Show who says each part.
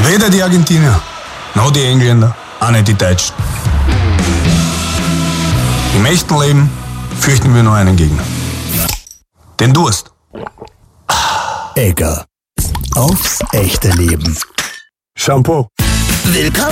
Speaker 1: Weder die Argentinier, noch die Engländer, auch nicht die Deutschen. Im echten Leben fürchten wir nur einen Gegner. Den Durst.
Speaker 2: Egger. Aufs echte Leben.
Speaker 1: Shampoo.
Speaker 2: Willkommen